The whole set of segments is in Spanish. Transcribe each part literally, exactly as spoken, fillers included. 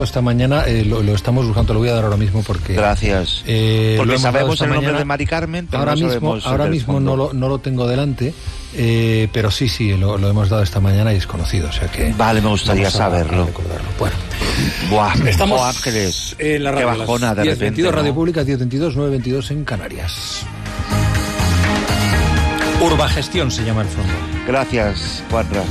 Esta mañana eh, lo, lo estamos buscando, te lo voy a dar ahora mismo porque... Gracias. Eh, porque sabemos el nombre mañana. de Mari Carmen, pero ahora no mismo, ahora mismo no lo, no lo tengo delante, eh, pero sí, sí, lo, lo hemos dado esta mañana y es conocido, o sea que... Vale, me gustaría a, saberlo. A recordarlo. Bueno. Buah, estamos oh, Ángeles. En la radio, qué bajona de diez repente, veintidós, ¿no? Radio Pública, diez veintidós, nueve veintidós en Canarias. Urbagestión se llama el fondo. Gracias, Juanra.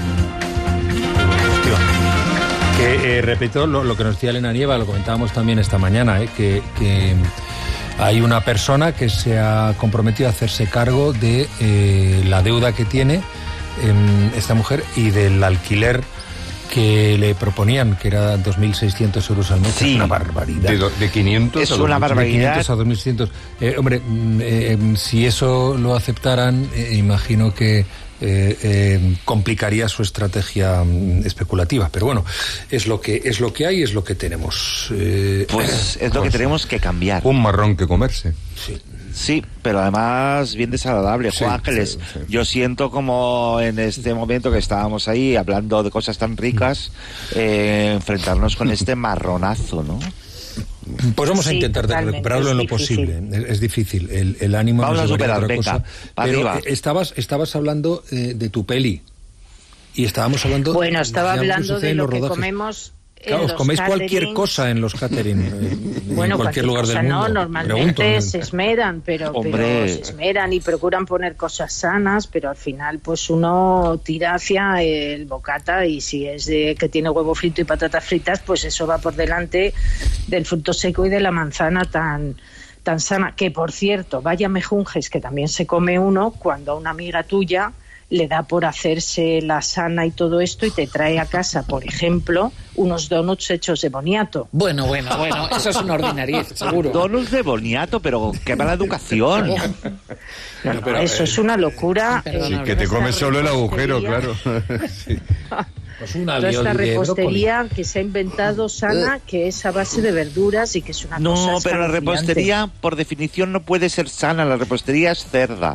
Que eh, repito lo, lo que nos decía Elena Nieva, lo comentábamos también esta mañana, eh, que, que hay una persona que se ha comprometido a hacerse cargo de eh, la deuda que tiene eh, esta mujer y del alquiler que le proponían, que era dos mil seiscientos euros al mes. Sí. Es una barbaridad. De, do, de quinientos es a una barbaridad. De quinientos a dos mil seiscientos. Eh, hombre, eh, si eso lo aceptaran, eh, imagino que Eh, eh, complicaría su estrategia mm, especulativa, pero bueno, es lo que es lo que hay, es lo que tenemos. Eh, pues es lo pues, que tenemos que cambiar. Un marrón que comerse. Sí. Sí, pero además bien desagradable. Sí, Juan Ángeles, sí, sí. yo siento como en este momento que estábamos ahí hablando de cosas tan ricas, eh, enfrentarnos con este marronazo, ¿no? Pues vamos a Sí, intentar de recuperarlo en lo difícil. posible. Es, es difícil. El, el ánimo Vamos no a se varía superar, otra venga, cosa. para Pero arriba. eh, estabas, estabas hablando eh, de tu peli. Y estábamos hablando... Bueno, estaba de algo que hablando sucede de en lo los que rodajes. comemos. Claro, os coméis cualquier cosa en los catering, eh, Bueno, en cualquier lugar cosa del mundo. no, normalmente Pregunto. se esmeran, pero, Hombre. pero se esmeran y procuran poner cosas sanas, pero al final pues uno tira hacia el bocata y si es de que tiene huevo frito y patatas fritas, pues eso va por delante del fruto seco y de la manzana tan tan sana, que por cierto, vaya mejunjes que también se come uno cuando a una amiga tuya le da por hacerse la sana y todo esto y te trae a casa, por ejemplo, unos donuts hechos de boniato. Bueno, bueno, bueno, eso es una ordinariez, seguro. Donuts de boniato, pero qué mala educación. No, no, pero, eso eh, es una locura. Perdona, Sí, eh, que te nuestra comes solo el agujero, claro. repostería- Sí. Pues una Toda esta lioli de repostería que se ha inventado sana, que es a base de verduras y que es una cosa No, pero la escalofriante. repostería, por definición, no puede ser sana. La repostería es cerda.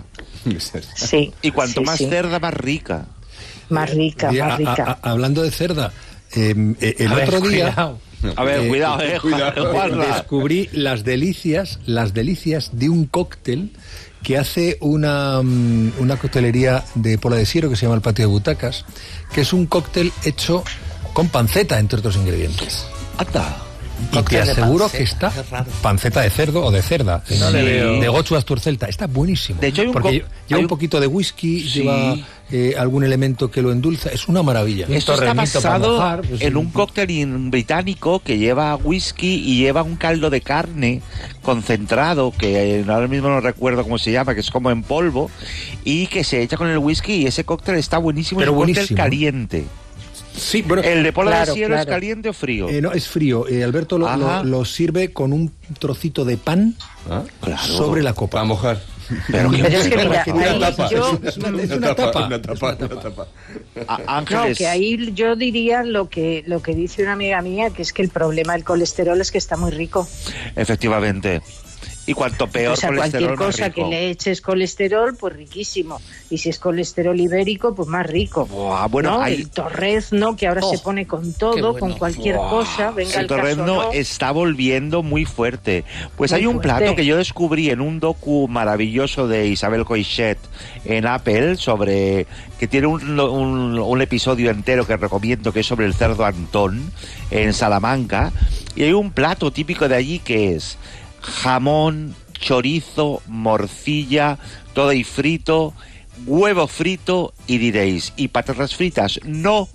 Sí. Y cuanto sí, más sí. cerda, más rica. Más rica, Oye, más a- a- rica. a- hablando de cerda, eh, eh, el A ver, otro día... cuidado. A ver, Eh, cuidado, eh, cuidado. Juanra. descubrí las delicias, las delicias de un cóctel que hace una, mm, una coctelería de Pola de Siero que se llama el Patio de Butacas, que es un cóctel hecho con panceta, entre otros ingredientes. Anda. Y te Cóctel de aseguro panceta, que está qué raro. panceta de cerdo o de cerda, No le de, veo. de gochu asturcelta, está buenísimo. De hecho, hay un porque co- lleva hay un un- poquito de whisky, Sí. lleva eh, algún elemento que lo endulza, es una maravilla. Esto está torrenito para basado mojar, pues, en sí. un cóctel británico que lleva whisky y lleva un caldo de carne concentrado, que ahora mismo no recuerdo cómo se llama, que es como en polvo, y que se echa con el whisky y ese cóctel está buenísimo. Pero es un cóctel buenísimo. caliente. Sí, bueno, ¿El de Pola Claro, de Siero es claro. caliente o frío? eh, no, es frío. Eh, Alberto lo, Ajá. lo- lo sirve con un trocito de pan ¿Ah? Claro. sobre la copa. Para mojar. Pero, que- Pero es que pero- mira, Una ahí tapa, yo- es una, es una tapa. Una tapa, una tapa. a- No, Ángeles, que ahí yo diría lo que lo que dice una amiga mía, que es que el problema del colesterol es que está muy rico. efectivamente. Y cuanto peor O sea, colesterol, cualquier más cosa que rico. le eches colesterol, pues riquísimo. Y si es colesterol ibérico, pues más rico. Buah, bueno, ¿no? hay- El torrezno, que ahora Oh, se pone con qué todo, bueno. con cualquier Buah, cosa, venga el el caso torrezno no. está volviendo muy fuerte. Pues Muy hay un fuerte. plato que yo descubrí en un docu maravilloso de Isabel Coixet en Apple sobre que tiene un, un, un episodio entero que recomiendo, que es sobre el cerdo Antón en Salamanca, y hay un plato típico de allí que es jamón, chorizo, morcilla, todo ahí frito, huevo frito, y diréis, ¿y patatas fritas? No,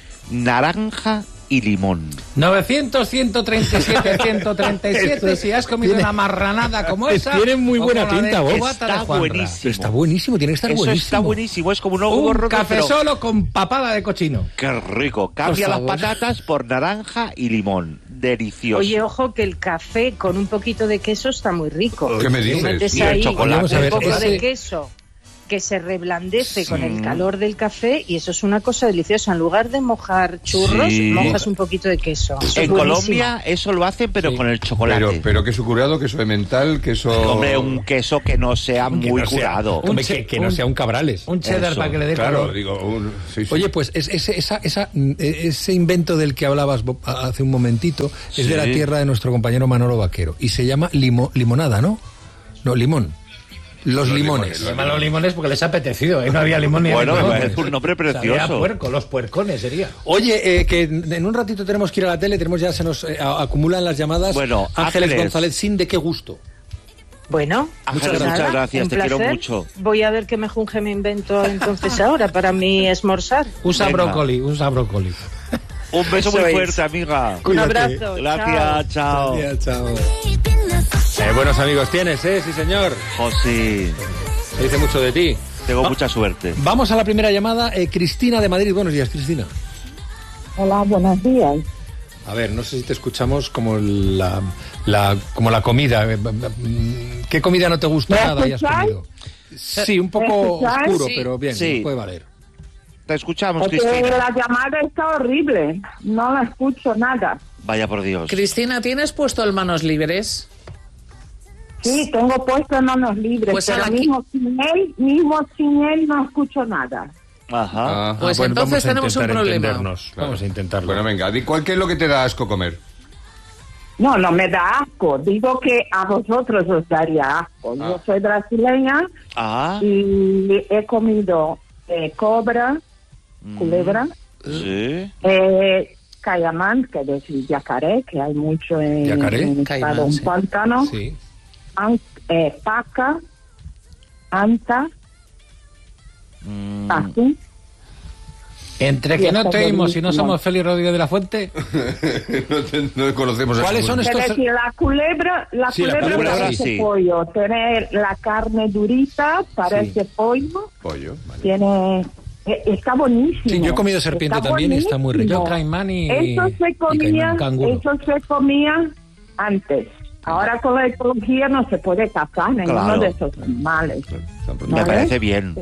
naranja y limón. novecientos, ciento treinta y siete, ciento treinta y siete, si has comido Tiene- una marranada como esa... Tiene muy o buena como la de pinta, vos. cubata de Está Juanra. buenísimo. Está buenísimo, tiene que estar Eso buenísimo. está buenísimo, es como un huevo Un roto, café pero solo con papada de cochino. qué rico. Cambia Por las favor. patatas por naranja y limón. Delicioso. Oye, ojo que el café con un poquito de queso está muy rico. ¿Qué me Tú dices? metes Y el ahí chocolate. Vamos a ver, un poco ese- de queso que se reblandece Sí. con el calor del café y eso es una cosa deliciosa. En lugar de mojar churros, Sí. mojas un poquito de queso. Eso En es buenísimo. Colombia eso lo hacen, pero Sí. con el chocolate. Pero, pero queso curado, queso de mental, queso... Hombre, un queso que no sea Que muy no sea- curado. hombre, Un que, che- que no un- sea un Cabrales. Un cheddar Eso, para que le dé Claro, color. digo, un... sí, sí. Oye, pues es- ese, esa, esa, mm, ese invento del que hablabas Bob, hace un momentito es Sí. de la tierra de nuestro compañero Manolo Vaquero y se llama limo- limonada, ¿no? No, limón. Los, Los limones. limones, Se llaman los limones porque les ha apetecido, ¿eh? No había limón ni Bueno, me limón. parece un nombre Sabía precioso. a puerco, los puercones sería. Oye, eh, que en un ratito tenemos que ir a la tele, tenemos ya se nos eh, a- acumulan las llamadas. Bueno, Ángeles Ángeles. González, sin de qué gusto. Bueno, Ángeles, pues muchas nada, gracias, un te quiero placer. mucho. Voy a ver qué me junge me invento entonces ahora para mi esmorzar. Usa Venga. brócoli, usa brócoli. Un beso Eso muy es. fuerte, amiga. Un abrazo. Gracias, chao. chao. Eh, buenos amigos tienes, ¿eh? Sí, señor. José, Se dice mucho de ti. tengo Va- mucha suerte. Vamos a la primera llamada. Eh, Cristina de Madrid. Buenos días, Cristina. Hola, buenos días. A ver, no sé si te escuchamos como la, la como la comida. Eh, ¿Qué comida no te gusta ¿Me nada y has escucháis? comido? Sí, un poco ¿Me escucháis? oscuro, Sí. pero bien, Sí. puede valer. Te escuchamos, Porque Cristina. la llamada está horrible. No la escucho nada. Vaya por Dios. Cristina, ¿tienes puesto el manos libres? Sí, tengo puesto manos libres, Pues pero a la qui- mismo sin él, mismo sin él no escucho nada. Ajá. Ah, Pues bueno, entonces vamos a tenemos un intentar problema. entendernos. claro. Vamos a intentarlo. Bueno, venga, di cuál qué es lo que te da asco comer. No, no me da asco. Digo que a vosotros os daría asco. Yo soy brasileña Ah, y he comido eh, cobra, culebra, sí. eh, cayamán, que es decir, yacaré, que hay mucho en, ¿Yacaré? en Caimán, estado, un sí. pantano. Sí. An- eh, paca, anta, Mm, así. Entre Sí, que no está te oímos y no buenísimo. somos Félix Rodríguez de la Fuente, no, te- no conocemos a ¿Cuáles son ninguno. Es estos? decir, la culebra, la Sí, la culebra culebra parece sí. pollo, tiene la carne durita, parece pollo, Pollo, vale. tiene, eh, está buenísimo. Sí, yo he comido serpiente Está también y está muy rico. yo buenísimo. caimán y, Eso se y comía, caimán canguro. eso se comía antes. Ahora con la ecología no se puede cazar ninguno Claro. de esos animales. Tan pronto. Me ¿Vale? parece bien.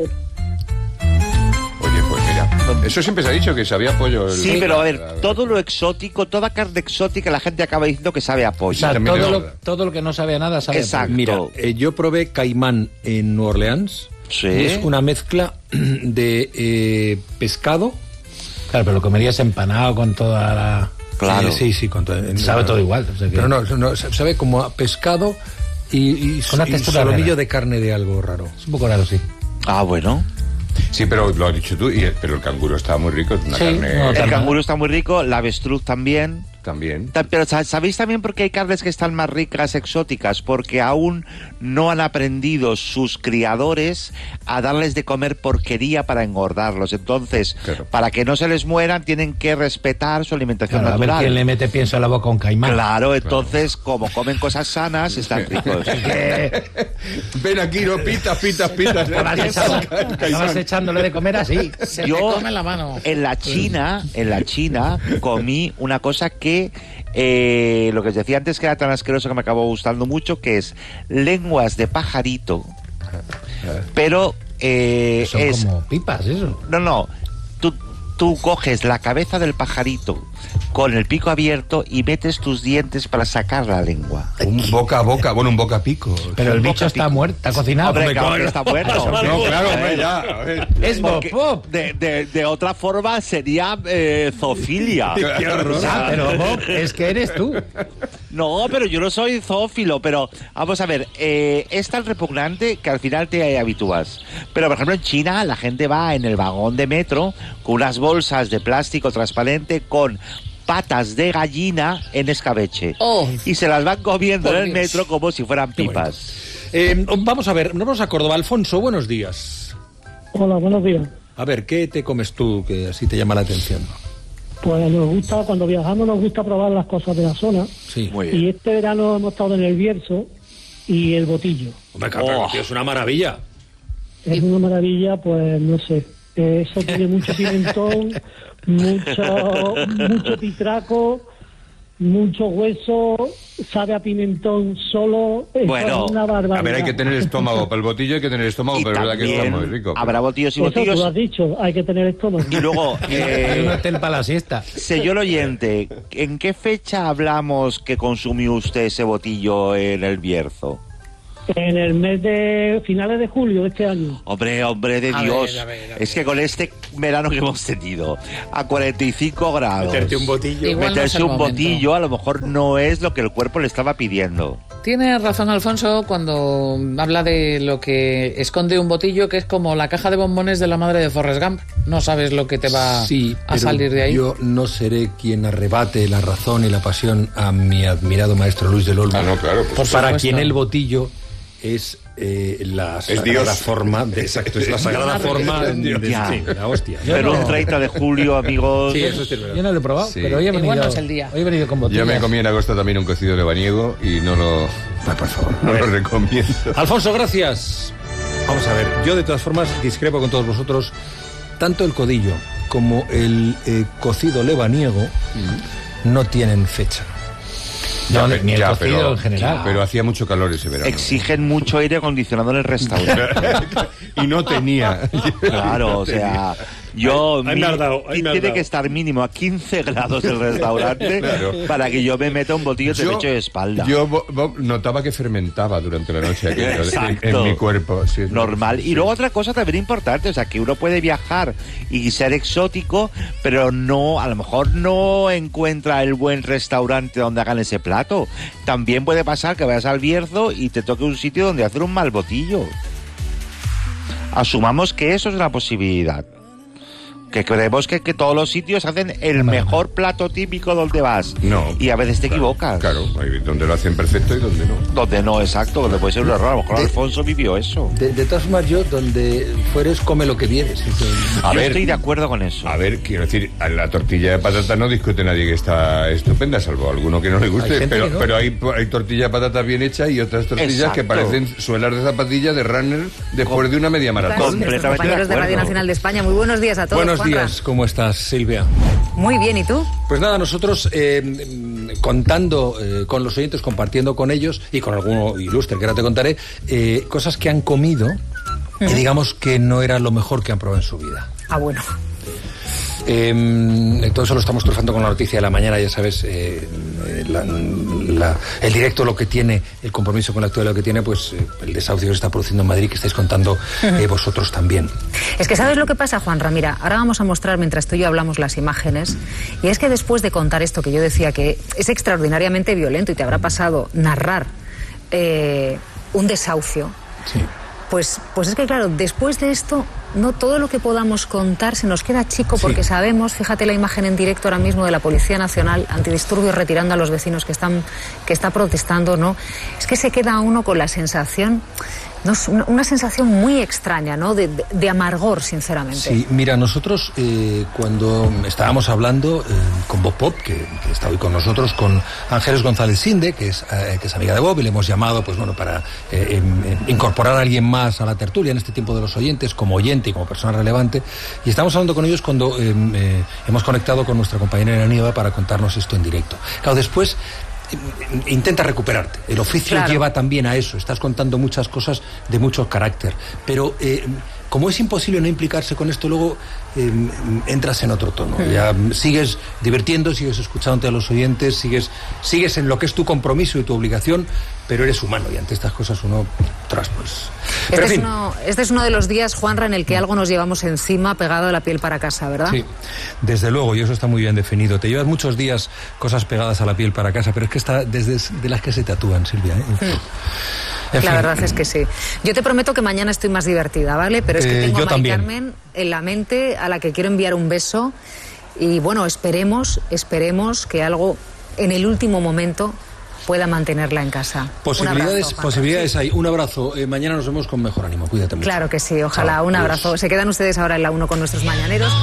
Oye, pues mira, eso siempre se ha dicho que sabía pollo. el- Sí, pero a ver, la- todo lo exótico, toda carne exótica, la gente acaba diciendo que sabe a O pollo. sea, también todo es lo, verdad. todo lo que no sabe a nada sabe a Exacto. pollo. Mira, eh, yo probé caimán en Nueva Orleans. Sí. Y es una mezcla de eh, pescado. Claro, pero lo comerías empanado con toda la... Claro. Eh, sí, sí, con todo. Sabe todo igual. o sea que- Pero no, no, sabe como a pescado y, y, Con una y textura solomillo rara. de carne de algo raro. Es un poco raro, sí. Ah, bueno. Sí, pero lo has dicho tú, y el- pero el canguro está muy rico, es una Sí, carne no, El Carne. canguro está muy rico, la avestruz también. también. Ta- Pero sa- ¿sabéis también por qué hay carnes que están más ricas, exóticas? Porque aún no han aprendido sus criadores a darles de comer porquería para engordarlos. Entonces, Claro. para que no se les mueran, tienen que respetar su alimentación Claro, a ver natural. quién le mete pienso a la boca a un caimán. Claro, entonces, como comen cosas sanas, están ricos. Que Ven aquí, no pitas, pitas, pitas. acabas, echando- acabas echándole de comer así. Se Yo, te come la mano. En la China, en la China, comí una cosa que eh, lo que os decía antes que era tan asqueroso que me acabó gustando mucho, que es lenguas de pajarito, pero eh, Son es como pipas, eso. no no tú tú coges la cabeza del pajarito con el pico abierto y metes tus dientes para sacar la lengua. Un boca a boca, bueno, un boca a pico. Pero el Un bicho boca está pico. muerto, está cocinado. Hombre, Hombre, claro ¿cómo que no? está muerto. No, claro, hombre, ya. A ver. Es Bob Porque Pop. de, de, de otra forma sería eh, zoofilia. Qué horror. Ya, pero Bob, es que eres tú. No, pero yo no soy zoófilo, pero vamos a ver, eh, es tan repugnante que al final te habitúas. Pero, por ejemplo, en China la gente va en el vagón de metro con unas bolsas de plástico transparente con patas de gallina en escabeche. Oh. Y se las van comiendo Por en el Dios. metro como si fueran Qué bonito. pipas. Eh, vamos a ver, nos vamos a Córdoba. Alfonso, buenos días. Hola, buenos días. A ver, ¿qué te comes tú que así te llama la atención? Pues nos gusta, cuando viajamos nos gusta probar las cosas de la zona. Sí. Muy Y este verano hemos estado en el Bierzo y el Botillo. Hombre, cabrón, Oh. tío, es una maravilla. Es una maravilla, pues no sé. Eh, Eso tiene mucho pimentón, mucho, mucho pitraco mucho hueso, sabe a pimentón solo. Eso Bueno, es una barbaridad. A ver, hay que tener estómago. Para el botillo hay que tener estómago, Y pero es verdad que está también muy rico. habrá botillos y Eso tú lo botillos. has dicho, hay que tener estómago. Y luego, Hay eh, un hotel para la siesta. señor oyente, ¿en qué fecha hablamos que consumió usted ese botillo en el Bierzo? En el mes de finales de julio de este año. Hombre, hombre de A Dios. ver, a ver, a ver. Es que con este verano que hemos tenido, a cuarenta y cinco grados, Meterte un botillo. Igual no es meterse el un momento. botillo a lo mejor no es lo que el cuerpo le estaba pidiendo. Tiene razón Alfonso cuando habla de lo que esconde un botillo, que es como la caja de bombones de la madre de Forrest Gump. No sabes lo que te va Sí, a pero salir de ahí. yo no seré quien arrebate la razón y la pasión a mi admirado maestro Luis del Olmo. Ah, no, claro. Pues, Por Para supuesto. quien el botillo es eh, la sagrada Dios. forma de, exacto, es la sagrada forma de, de- Ya. sí, la hostia. Yo Pero no- un treinta de julio, amigos. Sí, eso sí es verdad. Yo no lo he probado, Sí. pero hoy he Igual venido, no es el día. hoy he venido con yo botellas. me comí en agosto también un cocido lebaniego y no lo, Ay, por favor. no lo recomiendo. Alfonso, gracias. Vamos a ver, yo de todas formas discrepo con todos vosotros. Tanto el codillo como el eh, cocido lebaniego no tienen fecha. No, Ya, ni el ya, cocido pero, en general. Pero hacía mucho calor ese verano. Exigen mucho aire acondicionado en el restaurante. Y no tenía. Claro, o sea, yo Ahí- ahí mi- me has dado, ahí y me has tiene dado. que estar mínimo a quince grados el restaurante Claro. para que yo me meta un botillo de Yo- pecho de espalda. Yo bo- bo- notaba que fermentaba durante la noche aquello en, Exacto. en mi cuerpo. Sí, Normal. sí. Y luego otra cosa también importante, o sea, que uno puede viajar y ser exótico, pero no, a lo mejor no encuentra el buen restaurante donde hagan ese plato. También puede pasar que vayas al Bierzo y te toque un sitio donde hacer un mal botillo. Asumamos que eso es una posibilidad. Que creemos que, que todos los sitios hacen el mejor plato típico donde vas. No. Y a veces te Claro, equivocas. Claro, hay donde lo hacen perfecto y donde no. Donde no, exacto, donde puede ser un error. A lo mejor De- Alfonso vivió eso. De, de todas formas, yo donde fueres, come lo que vieres. A Yo ver, estoy de acuerdo con eso. A ver, quiero decir, a la tortilla de patata no discute nadie que está estupenda, salvo a alguno que no le Hay guste, gente pero, que no. pero hay, hay tortilla de patata bien hecha y otras tortillas Exacto. que parecen suelas de zapatilla de runner después de una media maratón. Completamente Nuestros de compañeros de, acuerdo. Radio Nacional de España. Muy buenos días a todos. Buenos Juanra. días, ¿cómo estás, Silvia? Muy bien, ¿y tú? Pues nada, nosotros eh, mm, contando eh, con los oyentes, compartiendo con ellos y con alguno ilustre que ahora te contaré, eh, cosas que han comido y digamos que no era lo mejor que han probado en su vida. Ah, bueno. Eh, todo eso lo estamos trufando con la noticia de la mañana, ya sabes, eh, eh, la- la- el directo lo que tiene, el compromiso con la actualidad lo que tiene, pues eh, el desahucio que se está produciendo en Madrid, que estáis contando eh, vosotros también. Es que ¿sabes lo que pasa, Juanra? Mira, ahora vamos a mostrar, mientras tú y yo hablamos, las imágenes. Y es que después de contar esto que yo decía que es extraordinariamente violento y te habrá pasado narrar eh, un desahucio, Sí. Pues, pues es que claro, después de esto, no todo lo que podamos contar se nos queda chico porque Sí. sabemos, fíjate la imagen en directo ahora mismo de la Policía Nacional antidisturbios retirando a los vecinos que están que está protestando, ¿no? Es que se queda uno con la sensación, no, es una, una sensación muy extraña, ¿no? De, de, de amargor, sinceramente. Sí, mira, nosotros eh, cuando estábamos hablando eh, con Bob Pop, que, que está hoy con nosotros, con Ángeles González Sinde, que es, eh, que es amiga de Bob, y le hemos llamado pues bueno para eh, em, em, incorporar a alguien más a la tertulia en este tiempo de los oyentes, como oyente y como persona relevante, y estamos hablando con ellos cuando em, eh, hemos conectado con nuestra compañera Elena Nieva para contarnos esto en directo. Claro, después intenta recuperarte. El oficio Claro. lleva también a eso. Estás contando muchas cosas de mucho carácter. Pero eh, como es imposible no implicarse con esto, luego eh, entras en otro tono. Ya sigues divirtiendo, sigues escuchándote a los oyentes, sigues, sigues en lo que es tu compromiso y tu obligación, pero eres humano y ante estas cosas uno, tras pues... Pero, Este, en es fin. uno, este es uno de los días, Juanra, en el que algo nos llevamos encima pegado a la piel para casa, ¿verdad? Sí, desde luego, y eso está muy bien definido. Te llevas muchos días cosas pegadas a la piel para casa, pero es que está desde de las que se tatúan, Silvia. ¿eh? En La fin. verdad es que sí. Yo te prometo que mañana estoy más divertida, ¿vale? Pero es que Eh, tengo yo a Mari también. Carmen en la mente a la que quiero enviar un beso y bueno, esperemos, esperemos que algo en el último momento pueda mantenerla en casa. Un Posibilidades, abrazo, Juanra. posibilidades hay. Un abrazo. Eh, mañana nos vemos con mejor ánimo. Cuídate mucho. Claro que sí, ojalá. Chao, Un adiós. abrazo. Se quedan ustedes ahora en la uno con nuestros mañaneros.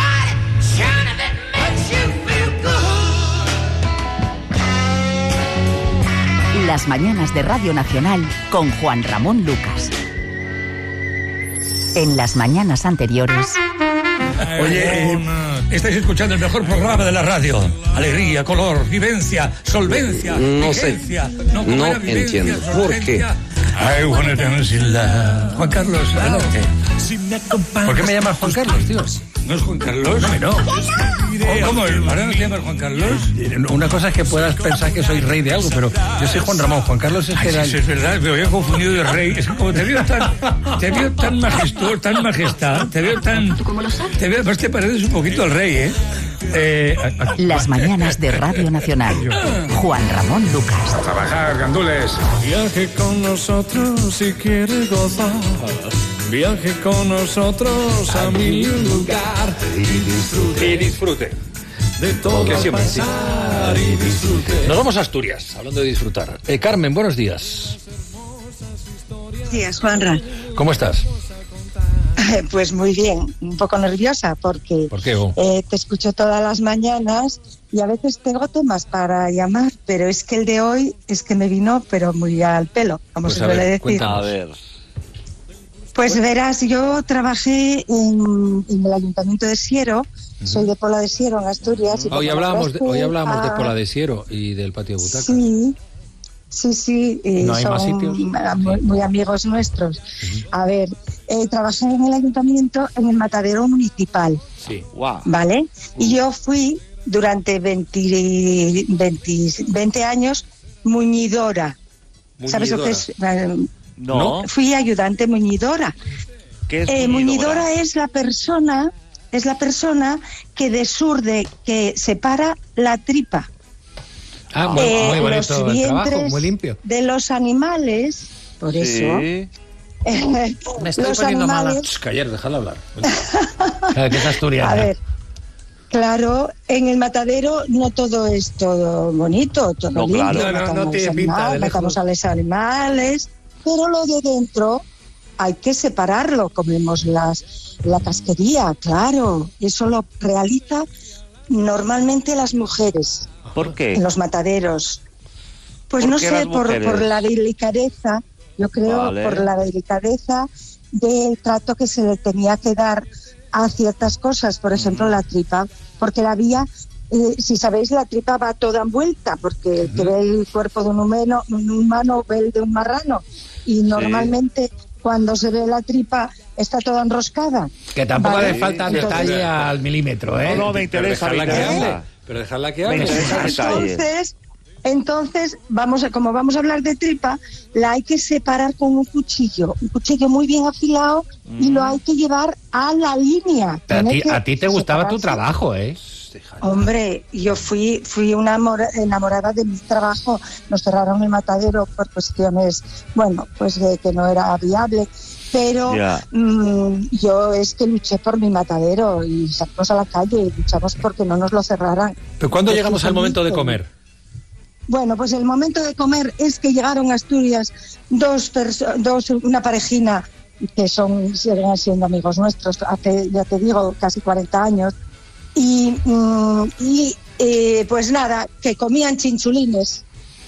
Las mañanas de Radio Nacional con Juan Ramón Lucas. En las mañanas anteriores. Oye, eh, Estáis escuchando el mejor programa de la radio. Alegría, color, vivencia, solvencia, No sé, vigencia. no, no entiendo. ¿Por qué? I wanna dance in love. Juan Carlos, adelante. ¿Por qué me llamas Juan Carlos, tío? ¿No es Juan Carlos? No, no. ¿Cómo, ¿Cómo? ¿Ahora no te llamas Juan Carlos? Una cosa es que puedas pensar que soy rey de algo, pero yo soy Juan Ramón. Juan Carlos es Ay, que era... sí, es verdad, me había confundido de rey. Es que como te veo tan, te veo tan majestuoso, tan majestad, te veo tan... Te veo, pues te pareces un poquito al rey, ¿eh? eh a, a, Las mañanas de Radio Nacional. Juan Ramón Lucas. A trabajar, gandules. Viaje con nosotros si quiere gozar. Viaje con nosotros a mi lugar y disfrute. Y disfrute. De todo Que siempre, pasar y disfrute. Nos vamos a Asturias, hablando de disfrutar. Eh, Carmen, buenos días. Buenos días, Juanra. ¿Cómo estás? Pues muy bien, un poco nerviosa porque ¿Por qué, oh? eh, te escucho todas las mañanas y a veces tengo temas para llamar, pero es que el de hoy es que me vino pero muy al pelo, como Pues se a suele ver, decir. cuéntanos. A ver. Pues verás, yo trabajé en, en el Ayuntamiento de Siero, uh-huh. soy de Pola de Siero, en Asturias. Y Hoy hablábamos, de, hoy hablábamos a... de Pola de Siero y del patio de butacas. Sí, sí, sí. Eh, ¿No hay son más sitios? Muy, muy amigos nuestros. Uh-huh. A ver, eh, trabajé en el Ayuntamiento en el matadero municipal. Sí. Wow. ¿Vale? Y yo fui durante veinte, veinte, veinte años muñidora. Muñidora. ¿Sabes lo que es? Eh, No. Fui ayudante muñidora. ¿Qué es eh, muñidora? muñidora es la persona, es la persona que desurde, que separa la tripa. Ah, muy, Eh, muy bonito los el trabajo, vientres muy limpio. de los animales, por Sí. eso. eh, Me estoy los poniendo mala. animales, Shh, callar, déjala hablar. Claro, que es asturiana. a ver, claro, en el matadero no todo es todo bonito, todo No, limpio. claro. No, no, matamos, no tiene pinta animales, de lejos. matamos a los animales, pero lo de dentro hay que separarlo. Comemos las, la casquería, claro. Eso lo realiza normalmente las mujeres ¿Por qué? en los mataderos. Pues ¿Por no qué sé, las por, mujeres? por la delicadeza, yo creo, Vale. por la delicadeza del trato que se le tenía que dar a ciertas cosas, por ejemplo la tripa, porque la vía, eh, si sabéis, la tripa va toda envuelta, porque el que ve el cuerpo de un humano, un humano ve el de un marrano, y normalmente cuando se ve la tripa está toda enroscada. Que tampoco Vale. hace falta Entonces- detalle al milímetro, ¿eh? No, no, me interesa, me Pero dejarla que interesa. hable. Pero dejarla que Me hable. interesa el detalle. Entonces, entonces vamos a, como vamos a hablar de tripa, la hay que separar con un cuchillo, un cuchillo muy bien afilado, y lo hay que llevar a la línea. Pero a Tiene ti, que a ti te gustaba tu separarse. trabajo, ¿eh? Hombre, yo fui fui una amor- enamorada de mi trabajo. Nos cerraron el matadero por cuestiones, bueno, pues de que no era viable. Pero Ya. mm, yo es que luché por mi matadero y salimos a la calle y luchamos porque no nos lo cerraran. Pero ¿cuándo Es que llegamos al fue momento de muy comer? Bueno, pues el momento de comer es que llegaron a Asturias dos, perso- dos una parejina que son siguen siendo amigos nuestros hace, ya te digo, casi cuarenta años. Y, mm, y eh, pues nada, que comían chinchulines.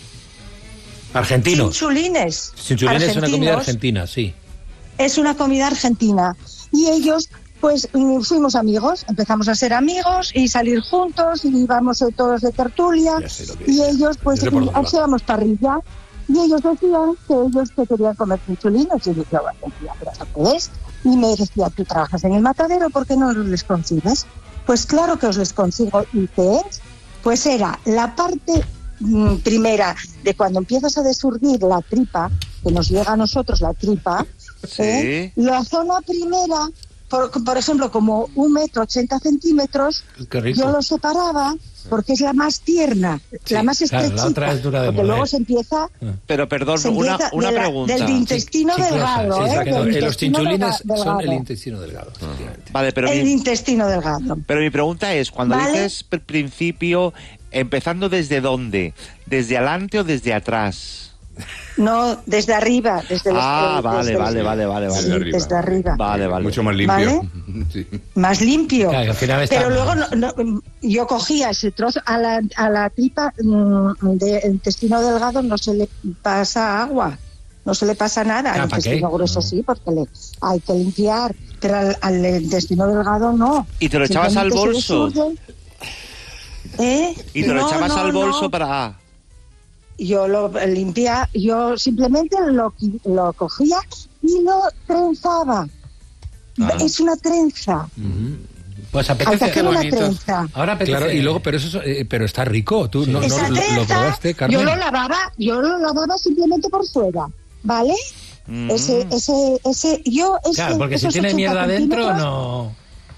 Argentinos. Chinchulines. Chinchulines es una comida argentinos. argentina, sí. Es una comida argentina. Y ellos, pues mm, fuimos amigos, empezamos a ser amigos y salir juntos y íbamos eh, todos de tertulia. Ya sé lo que Y es. ellos, pues, Yo sé por dónde va. hacíamos parrilla. Y ellos decían que ellos que querían comer chinchulines. Y yo decía, bueno, pero ¿eso qué es? Y me decía, tú trabajas en el matadero, ¿por qué no les consigues? Pues claro que os les consigo. ¿Y qué es? Pues era la parte mm, primera de cuando empiezas a desurdir la tripa, que nos llega a nosotros la tripa, Sí. ¿eh? La zona primera, por, por ejemplo, como un metro ochenta centímetros, Qué rico. yo lo separaba porque es la más tierna, Sí, la más claro, estrechita, la otra es dura de porque morder. luego se empieza, Pero perdón, se una, empieza una de la- pregunta. del intestino Chiclosa, delgado, sí, ¿eh? exacto. Del Eh, Los intestino chinchulines delga- son el delgado. intestino delgado, efectivamente. Vale, pero El mi, intestino delgado. pero mi pregunta es, cuando ¿Vale? dices pr- principio, empezando desde dónde, ¿desde adelante o desde atrás? No, desde arriba, desde los Ah, eh, vale, desde- vale, vale, vale, vale. sí, Desde arriba. desde arriba. Vale, vale. Mucho más limpio. ¿Vale? Sí. Más limpio. Claro, que al final está- Pero luego no- no, yo cogía ese trozo a la, a la tripa mm, de intestino delgado, no se le pasa agua. no se le pasa nada. Ah, Al ¿para intestino qué? grueso sí, porque le, hay que limpiar, pero al, al intestino delgado no. ¿Y te lo echabas al Simplemente bolso? se desurde. ¿Eh? Y te lo No, echabas no, al bolso no. para... Yo lo limpiaba, yo simplemente lo, lo cogía y lo trenzaba. Ah. Es una trenza. Pues Hay que apetece. hacer una trenza. Ahora apetece. Claro, y luego, pero eso, eh, pero está rico. Tú no, no Esa lo, lo trenza, probaste, Carmen. yo lo lavaba, yo lo lavaba simplemente por fuera, ¿vale? Mm. Ese, ese, ese, yo ese, Claro, porque si esos tiene ochenta mierda dentro, centímetros- no.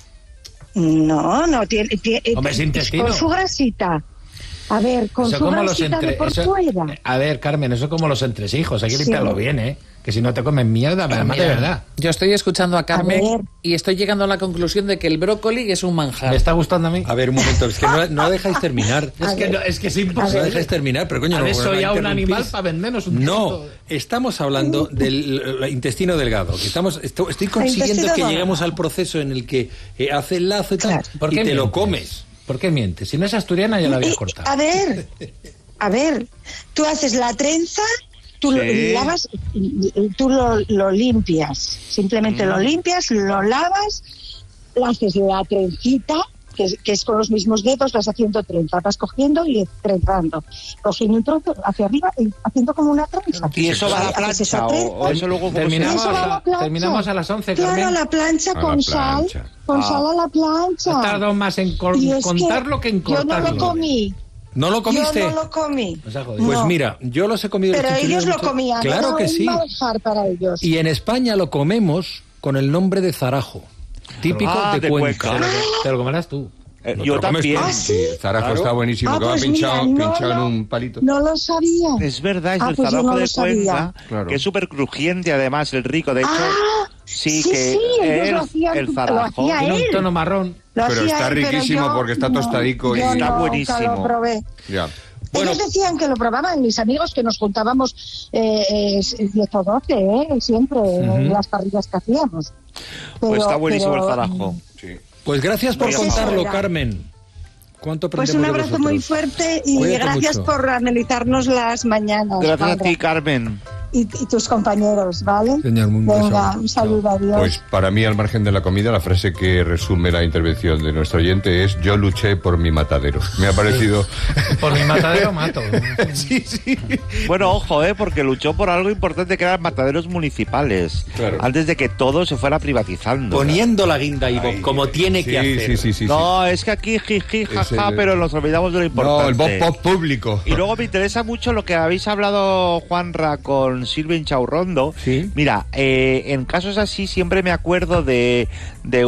No, no tiene, tiene Hombre, es intestino. con su grasita. A ver, con Eso su como los grasita de entre... por eso- fuera. A ver, Carmen, eso es como los entresijos. Hay que Sí. limpiarlo bien, ¿eh? Que si no te comen mierda, además de Mira, verdad. Yo estoy escuchando a Carmen A ver. y estoy llegando a la conclusión de que el brócoli es un manjar. ¿Me está gustando a mí? A ver, un momento, es que no, no dejáis terminar. Es que, no, es que es imposible. No dejáis terminar, pero coño, A no, ver, no soy ya un interrumpís. animal para vendernos un No, trozo. estamos hablando del eh, intestino delgado. Que estamos, esto- estoy consiguiendo intestino que delgado. lleguemos al proceso en el que eh, hace el lazo y tal, Claro. ¿Por y qué te lo mientes? comes. ¿Por qué mientes? Si no es asturiana, ya la había Y- cortado. A ver, a ver, tú haces la trenza, tú lo Sí. lavas, y- y tú lo, lo limpias, simplemente Mm. lo limpias, lo lavas, le haces la trencita, que es, que es con los mismos dedos, vas haciendo trenza, vas cogiendo y trenzando, cogiendo un trozo hacia arriba y haciendo como una trenza. ¿Y eso va a la Haces esa plancha o, trenza, o eso luego... Terminamos, Eso va a la a, plancha. terminamos a las once, Claro, Carmen. a la plancha A la con sal, plancha. con Ah. sal a la plancha. Has tardado más en cor- Y es contarlo que, en yo no cortarlo. lo comí. ¿No lo comiste? Yo no lo comí. Nos ha jodido. Pues No. mira, yo los he comido. Pero los chinchulines ellos lo mucho. comían. Claro era que un sí. manjar para ellos. Y en España lo comemos con el nombre de zarajo, típico Ah, de, de Cuenca. Cuenca. Te lo comerás tú. Eh, ¿No yo te lo comes también. tú? ¿Ah, sí? El zarajo Claro. está buenísimo, Ah, que va pues pinchado, mira, no, pinchado en no. un palito. No lo sabía. Es verdad, es Ah, el pues yo zarajo no lo de Cuenca, sabía. Claro. que es súper crujiente además, el rico. De hecho, Ah, sí, sí, que sí, ellos el, lo hacían, el lo zarajo. hacía Tiene él. un tono marrón. Lo Pero hacía está él, pero riquísimo yo porque está no, tostadico y- yo Está no, buenísimo. nunca lo probé. Ya. Bueno. Ellos decían que lo probaban, mis amigos, que nos juntábamos eh, eh, diez o doce, eh, siempre, en las parrillas que hacíamos. Pues Pero- está buenísimo pero, el zarajo. Sí. Pues gracias por Pues contarlo, eso era. Carmen. ¿Cuánto Pues aprendemos un de abrazo muy vosotros? fuerte y Cuídate gracias mucho. por amenizarnos las mañanas. Gracias a Sandra. ti, Carmen. Y, y tus compañeros, ¿vale? Señor, un beso. Venga, un saludo, adiós. Pues para mí, al margen de la comida, la frase que resume la intervención de nuestro oyente es: yo luché por mi matadero. Me ha parecido... Por mi matadero mato. sí, sí. Bueno, ojo, ¿eh? Porque luchó por algo importante que eran mataderos municipales. Claro. Antes de que todo se fuera privatizando. Poniendo la guinda y Ay, como tiene sí, que hacer. Sí, sí, sí. No, es que aquí jiji, jaja, Es el- pero nos olvidamos de lo sí. importante. No, el Bob Pop público. Y luego me interesa mucho lo que habéis hablado, Juanra, con Silvia Inchaurrondo. Sí. Mira, eh, en casos así siempre me acuerdo de, de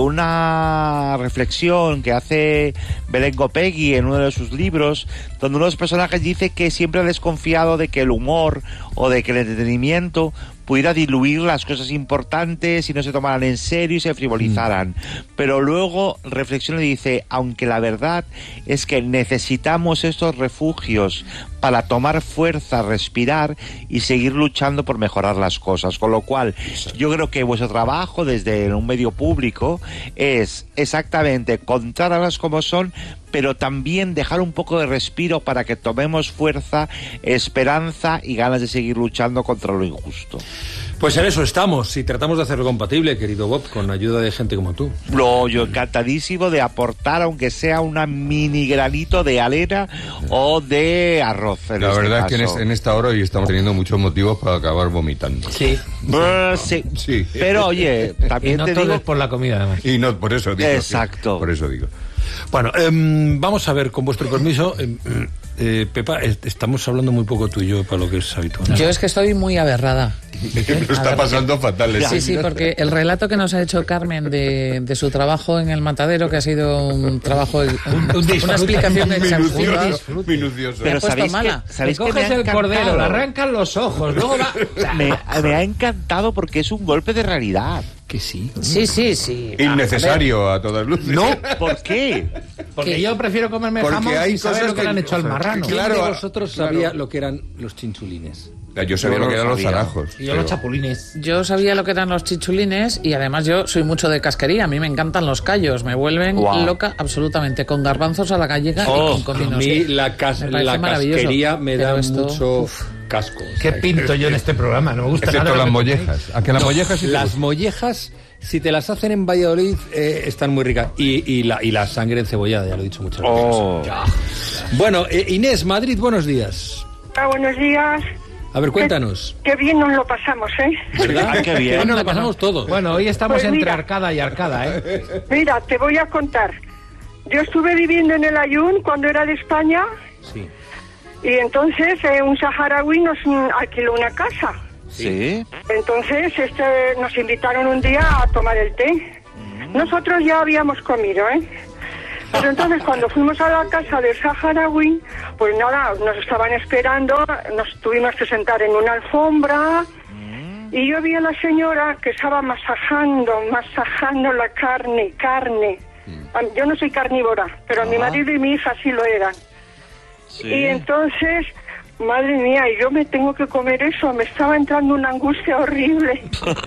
una reflexión que hace Belén Gopegui en uno de sus libros, donde uno de los personajes dice que siempre ha desconfiado de que el humor o de que el entretenimiento pudiera diluir las cosas importantes y no se tomaran en serio y se frivolizaran. Mm. Pero luego reflexiona y dice, aunque la verdad es que necesitamos estos refugios para tomar fuerza, respirar y seguir luchando por mejorar las cosas. Con lo cual, yo creo que vuestro trabajo desde un medio público es exactamente contar a las como son, pero también dejar un poco de respiro para que tomemos fuerza, esperanza y ganas de seguir luchando contra lo injusto. Pues en eso estamos y tratamos de hacerlo compatible, querido Bob, con ayuda de gente como tú. No, yo encantadísimo de aportar, aunque sea una mini granito de arena o de arroz. En La este verdad caso. es que en, es, en esta hora hoy estamos teniendo muchos motivos para acabar vomitando. Sí. Uh, sí. Sí. Pero oye, también Y no te todo digo... es por la comida, además. Y no, por eso digo. Exacto. Por eso digo. Bueno, eh, vamos a ver, con vuestro permiso, eh, eh, Pepa, eh, estamos hablando muy poco tú y yo para lo que es habitual. Yo es que estoy muy aberrada. Lo está ver, pasando fatal. Sí, sí, porque el relato que nos ha hecho Carmen de, de su trabajo en el matadero, que ha sido un trabajo, un, Un disfrute. una explicación exhaustiva, Minucioso, minucioso. me ha Pero puesto ¿sabéis mala. que, ¿sabéis Te que me coges ha el cordero, encantado? le arrancan los ojos, luego va... o sea, Me, me ha encantado porque es un golpe de realidad. Que sí. Sí, sí, sí. Innecesario a todas luces. No, ¿Por qué? Porque yo prefiero comerme Porque jamón hay y saber cosas lo que, que- le han hecho al marrano. ¿quién Claro, de vosotros claro. sabía lo que eran los chinchulines? Yo sabía Yo lo que no eran los sabía. zarajos. Y yo pero- los chapulines. Yo sabía lo que eran los chichulines y además yo soy mucho de casquería. A mí me encantan los callos, me vuelven Guau. loca absolutamente, con garbanzos a la gallega Oh, y con A cominos. mí la, cas Me parece la maravilloso. casquería me da Pero esto, mucho, uf. casco. o ¿Qué sea, pinto yo en este programa? No me gusta Excepto nada. las lo que mollejas. ¿A que las No, mollejas sí te las gustan? mollejas, si te las hacen en Valladolid, eh, están muy ricas. Y, y, la, y la sangre encebollada, ya lo he dicho muchas veces. Oh. Ya. Bueno, eh, Inés, Madrid, buenos días. Ah, buenos días. A ver, cuéntanos. Qué bien nos lo pasamos, ¿eh? ¿Verdad? Ah, qué bien. Nos lo pasamos todos. Bueno, hoy estamos Pues entre mira. arcada y arcada, ¿eh? Mira, te voy a contar. Yo estuve viviendo en el Ayun cuando era de España Sí. y entonces eh, un saharaui nos mm, alquiló una casa. Sí. Entonces este, nos invitaron un día a tomar el té. Nosotros ya habíamos comido, ¿eh? Pero entonces cuando fuimos a la casa del saharaui, pues nada, nos estaban esperando, nos tuvimos que sentar en una alfombra y yo vi a la señora que estaba masajando, masajando la carne, carne. Yo no soy carnívora, pero Ah. mi marido y mi hija sí lo eran. Sí. Y entonces, madre mía, y yo me tengo que comer eso, me estaba entrando una angustia horrible.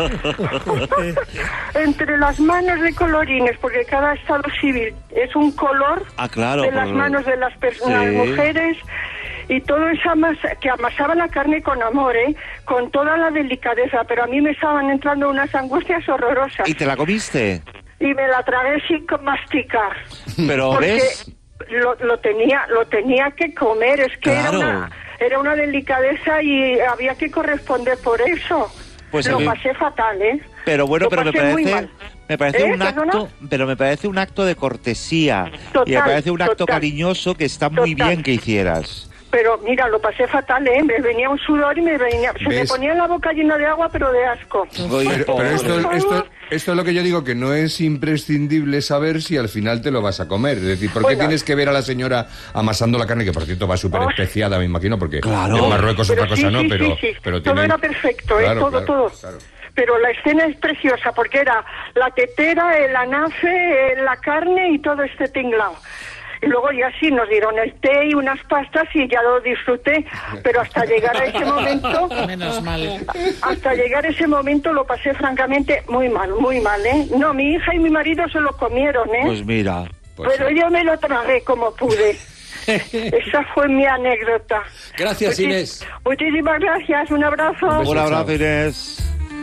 Entre las manos de colorines, porque cada estado civil es un color Ah, claro. de las por- manos de las personas, Sí. mujeres, y todo esa masa, que amasaba la carne con amor, ¿eh? Con toda la delicadeza, pero a mí me estaban entrando unas angustias horrorosas. ¿Y te la comiste? Y me la tragué sin masticar. Pero, Porque ¿ves? Lo, lo tenía lo tenía que comer, es que Claro. era una era una delicadeza y había que corresponder por eso. Pues a lo mí- pasé fatal, ¿eh? Pero bueno, Lo pero me pasé muy parece, mal. me parece ¿Eh? un acto, ¿Perdona? pero me parece un acto de cortesía Total, y me parece un acto total. cariñoso que está muy Total. bien que hicieras. Pero mira, lo pasé fatal, ¿eh? Me venía un sudor y me venía... Se me ¿Ves? ponía la boca llena de agua, pero de asco. Oye, Pero, pero esto, pobre. esto, esto es lo que yo digo, que no es imprescindible saber si al final te lo vas a comer. Es decir, ¿por qué Bueno. tienes que ver a la señora amasando la carne, que por cierto va súper Oh. especiada, me imagino, porque Claro. en Marruecos Pero otra sí, cosa no, sí, pero, sí, sí. pero Todo tienen- era perfecto, ¿eh? Claro, Todo, claro, todo. claro. Pero la escena es preciosa porque era la tetera, el anafe, eh, la carne y todo este tinglao. Y luego ya sí nos dieron el té y unas pastas y ya lo disfruté, pero hasta llegar a ese momento, Menos mal. hasta llegar a ese momento lo pasé francamente muy mal, muy mal, ¿eh? No, mi hija y mi marido se lo comieron, ¿eh? Pues mira. Pues pero sí. yo me lo tragué como pude. Esa fue mi anécdota. Gracias, Muchis- Inés. Muchísimas gracias, un abrazo. Un abrazo, Inés.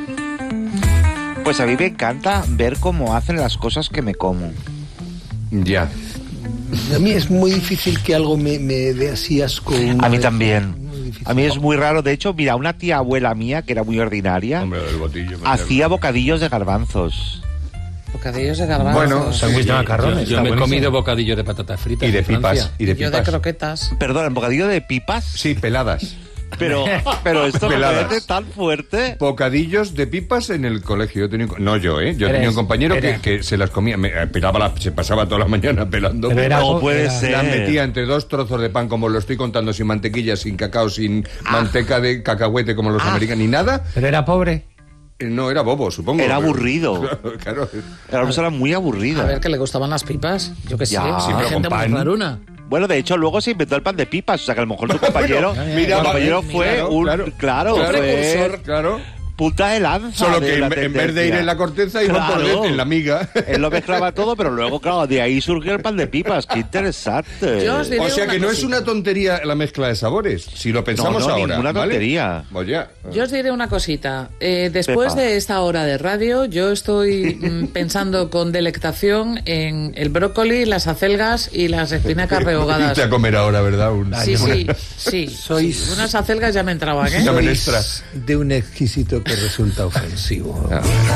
Pues a mí me encanta ver cómo hacen las cosas que me como. Ya. A mí es muy difícil que algo me, me dé así asco. A mí también. A mí es muy raro. De hecho, mira, una tía abuela mía, que era muy ordinaria, Hombre, el botillo. me hacía bocadillos de garbanzos. Bocadillos de garbanzos. Bueno, Sándwich de macarrones. Yo está me he buenísimo. comido bocadillo de patatas fritas. Y de en Francia. pipas. Y de Yo de pipas. croquetas. Perdón, ¿el bocadillo de pipas? Sí, peladas. Pero, pero esto me Peladas. parece tan fuerte. Bocadillos de pipas en el colegio. Yo tenía un co- no yo, ¿eh? Yo Eres- tenía un compañero que, era. que se las comía, me, eh, pelaba la- se pasaba toda la mañana pelando. Pero era pipas. No puede era- ser. Las metía entre dos trozos de pan, como lo estoy contando, sin mantequilla, sin cacao, sin manteca de cacahuete, como los Ah. americanos, ni nada. Pero era pobre. Eh, No, era bobo, supongo. Era pero- aburrido. Claro, claro. Era una persona muy A aburrida. ver, que le gustaban las pipas. Yo qué sé. Ya. Sí, Sí, pero gente con muy pan. raruna. Bueno, de hecho, luego se inventó el pan de pipas. O sea, que a lo mejor tu compañero, Bueno, mira, tu compañero vale, fue claro, un... claro. Claro, Claro, fue precursor, claro. punta de lanza. Solo de que la en, en vez de ir tendencia. en la corteza, iban por Claro. dentro, en la miga. Él lo mezclaba todo, pero luego, claro, de ahí surgió el pan de pipas. Qué interesante. Yo os diré O sea una que no es cosita. una tontería la mezcla de sabores, si lo pensamos No, no, ahora. ninguna ¿vale? tontería. Oye, Yo os diré una cosita. Eh, después Pepa. de esta hora de radio, yo estoy mm, pensando con delectación en el brócoli, las acelgas y las espinacas rehogadas. irte a comer ahora, ¿verdad? Un- Sí, una- sí, sí. Sois- sí. Unas acelgas ya me entraban, ¿eh? Una Sois menestra. de un exquisito que resulta ofensivo.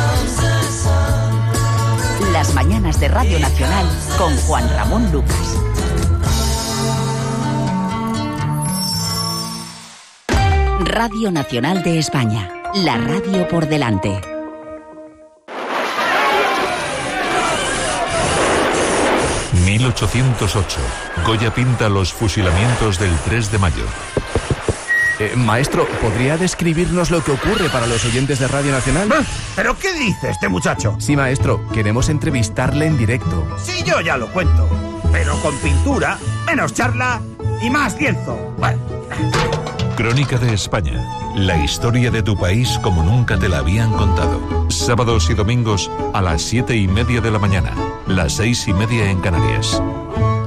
Las mañanas de Radio Nacional con Juan Ramón Lucas. Radio Nacional de España. La radio por delante. mil ochocientos ocho. Goya pinta los fusilamientos del tres de mayo. Eh, maestro, ¿podría describirnos lo que ocurre para los oyentes de Radio Nacional? ¿Pero qué dice este muchacho? Sí, maestro, queremos entrevistarle en directo. Sí, yo ya lo cuento. Pero con pintura, menos charla y más lienzo. Bueno. Crónica de España. La historia de tu país como nunca te la habían contado. Sábados y domingos a las siete y media de la mañana. Las seis y media en Canarias.